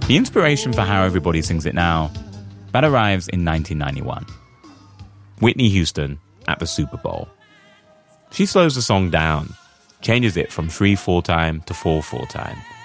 The inspiration for How Everybody Sings It Now, that arrives in 1991. Whitney Houston at the Super Bowl. She slows the song down, changes it from 3/4 time to 4/4 time,